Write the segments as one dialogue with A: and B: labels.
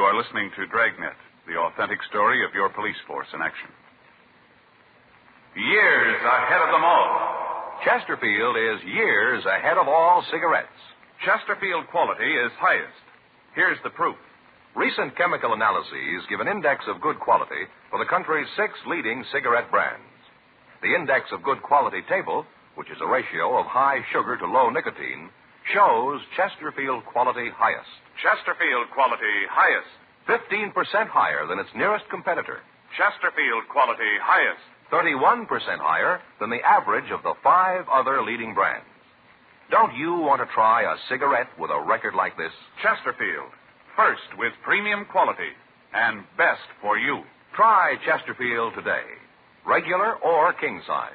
A: are listening to Dragnet, the authentic story of your police force in action. Years ahead of them all.
B: Chesterfield is years ahead of all cigarettes.
A: Chesterfield quality is highest. Here's the proof.
B: Recent chemical analyses give an index of good quality for the country's 6 leading cigarette brands. The index of good quality table, which is a ratio of high sugar to low nicotine, shows Chesterfield quality highest.
A: Chesterfield quality highest.
B: 15% higher than its nearest competitor.
A: Chesterfield quality highest.
B: 31% higher than the average of the 5 other leading brands. Don't you want to try a cigarette with a record like this?
A: Chesterfield. First with premium quality and best for you.
B: Try Chesterfield today. Regular or king size.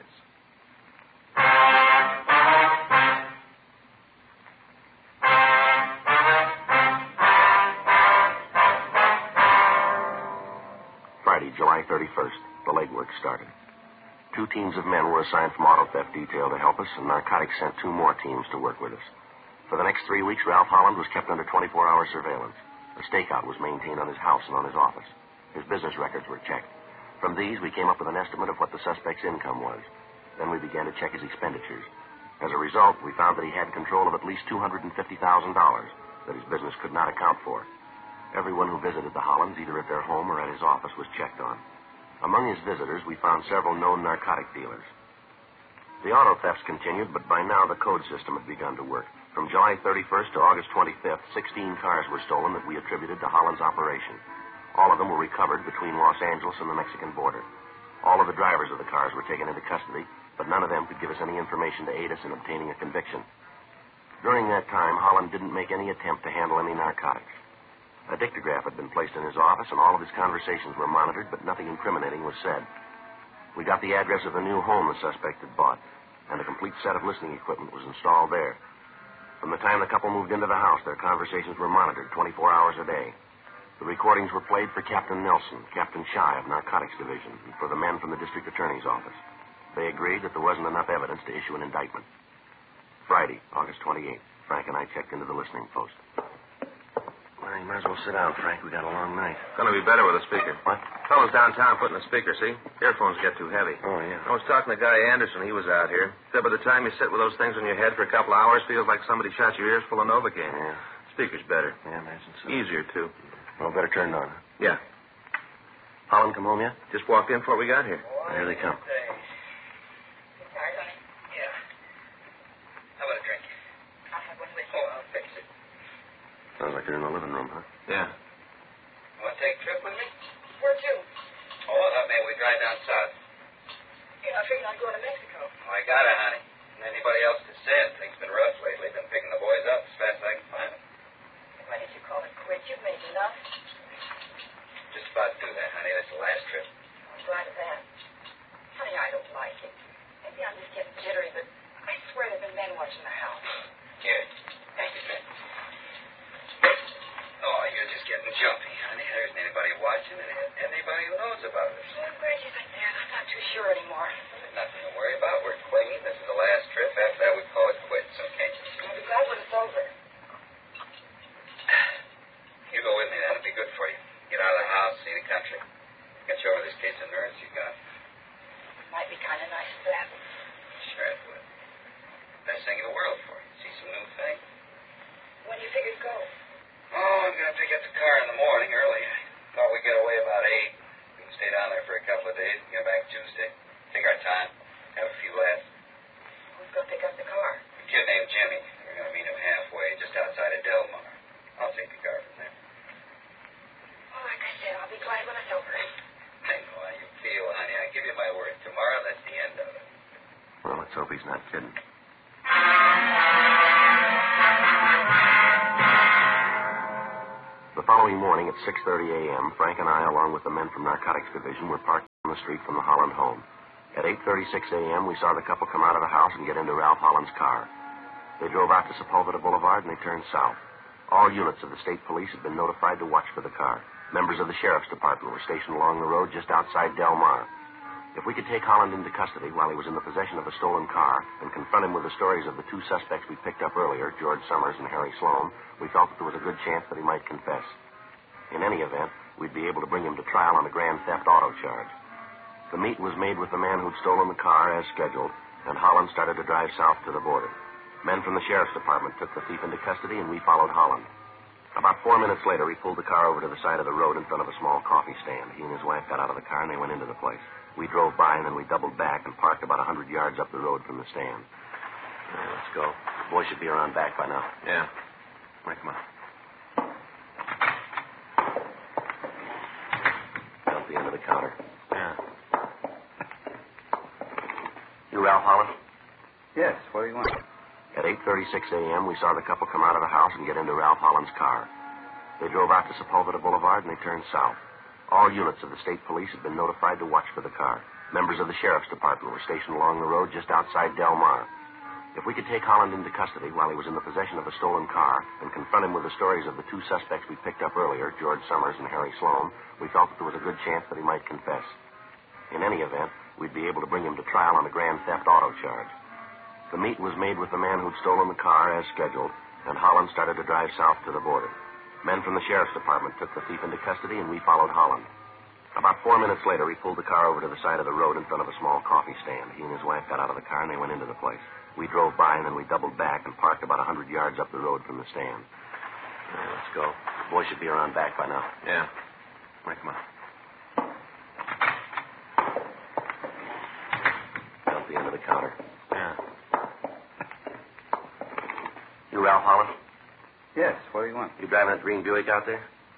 C: Friday, July 31st. The legwork started. 2 teams of men were assigned from auto theft detail to help us, and narcotics sent 2 more teams to work with us. For the next 3 weeks, Ralph Holland was kept under 24-hour surveillance. A stakeout was maintained on his house and on his office. His business records were checked. From these, we came up with an estimate of what the suspect's income was. Then we began to check his expenditures. As a result, we found that he had control of at least $250,000 that his business could not account for. Everyone who visited the Hollands, either at their home or at his office, was checked on. Among his visitors, we found several known narcotic dealers. The auto thefts continued, but by now the code system had begun to work. From July 31st to August 25th, 16 cars were stolen that we attributed to Holland's operation. All of them were recovered between Los Angeles and the Mexican border. All of the drivers of the cars were taken into custody, but none of them could give us any information to aid us in obtaining a conviction. During that time, Holland didn't make any attempt to handle any narcotics. A dictograph had been placed in his office, and all of his conversations were monitored, but nothing incriminating was said. We got the address of the new home the suspect had bought, and a complete set of listening equipment was installed there. From the time the couple moved into the house, their conversations were monitored 24 hours a day. The recordings were played for Captain Nelson, Captain Shy of Narcotics Division, and for the men from the district attorney's office. They agreed that there wasn't enough evidence to issue an indictment. Friday, August 28th, Frank and I checked into the listening post. Well, you might as well sit down, Frank. We got a long night.
D: Gonna be better with a speaker.
C: What?
D: Fellas downtown putting a speaker, see? Earphones get too heavy.
C: Oh, yeah.
D: I was talking to Guy Anderson. He was out here. Said by the time you sit with those things on your head for a couple hours, feels like somebody shot your ears full of Novocaine.
C: Yeah.
D: Speaker's better.
C: Yeah, imagine so.
D: Easier, too.
C: Well, better turn it on.
D: Yeah.
C: Holland come home yet?
D: Just walked in before we got here.
C: Here they come. Sounds like they're in the living room, huh?
D: Yeah.
E: Want to take a trip with me?
F: Where to?
E: Oh, I thought maybe we'd drive down south.
F: Yeah, I figured I'd go to Mexico.
E: Oh, I got it, honey. And anybody else that said things been rough lately, been picking the boys up as fast as I can find them.
F: Why did you call it quits? You've made enough.
E: Just about to do that, honey. That's the last trip.
F: I'm glad of that. Honey, I don't like it. Maybe I'm just getting jittery, but I swear there have been men watching the house.
E: Here. Thank you, Ben. Oh, you're just getting jumpy, honey. There isn't anybody watching and anybody who knows about it.
F: Well, I'm glad you think that. I'm not too sure anymore.
E: There's nothing to worry about. We're clean. This is the last trip. After that, we call it quits, okay?
F: I'll be glad when it's over.
E: You go with me. That'll be good for you. Get out of the house, see the country. Get you over this case of nerves you got.
F: It might be kind of nice to have.
E: Sure it would. Best thing in the world for you. See some new things.
F: When do you figure to go?
E: Oh, I'm going to pick up the car in the morning early. I thought we'd get away about 8. We can stay down there for a couple of days and get back Tuesday. Take our time. Have a few laughs.
F: Who's going to pick up the car?
E: A kid named Jimmy. We're going to meet him halfway, just outside of Del Mar. I'll take the car from there.
F: Well, like I said, I'll be glad when it's over.
E: I know how you feel, honey. I give you my word. Tomorrow, that's the end of it.
C: Well, let's hope he's not kidding. The following morning at 6:30 a.m., Frank and I, along with the men from Narcotics Division, were parked on the street from the Holland home. At 8:36 a.m., we saw the couple come out of the house and get into Ralph Holland's car. They drove out to Sepulveda Boulevard and they turned south. All units of the state police had been notified to watch for the car. Members of the sheriff's department were stationed along the road just outside Del Mar. If we could take Holland into custody while he was in the possession of a stolen car and confront him with the stories of the 2 suspects we picked up earlier, George Summers and Harry Sloan, we felt that there was a good chance that he might confess. In any event, we'd be able to bring him to trial on a grand theft auto charge. The meet was made with the man who'd stolen the car as scheduled, and Holland started to drive south to the border. Men from the sheriff's department took the thief into custody, and we followed Holland. About 4 minutes later, he pulled the car over to the side of the road in front of a small coffee stand. He and his wife got out of the car, and they went into the place. We drove by, and then we doubled back and parked about 100 yards up the road from the stand. All right, let's go. The boy should be around back by now.
D: Yeah. All right, come on.
C: Down at the end of the counter.
D: Yeah.
C: You Ralph Holland?
G: Yes, what do you want?
C: At 8:36 a.m., we saw the couple come out of the house and get into Ralph Holland's car. They drove out to Sepulveda Boulevard, and they turned south. All units of the state police had been notified to watch for the car. Members of the sheriff's department were stationed along the road just outside Del Mar. If we could take Holland into custody while he was in the possession of a stolen car and confront him with the stories of the two suspects we picked up earlier, George Summers and Harry Sloan, we felt that there was a good chance that he might confess. In any event, we'd be able to bring him to trial on a grand theft auto charge. The meet was made with the man who'd stolen the car as scheduled, and Holland started to drive south to the border. Men from the sheriff's department took the thief into custody, and we followed Holland. About 4 minutes later, he pulled the car over to the side of the road in front of a small coffee stand. He and his wife got out of the car, and they went into the place. We drove by, and then we doubled back and parked about 100 yards up the road from the stand. All right, let's go. The boy should be around back by now.
D: Yeah. All right, come on.
C: Down at the end of the counter.
D: Yeah.
C: You Ralph Holland?
G: Yes, what do you want?
C: You driving that green Buick out there?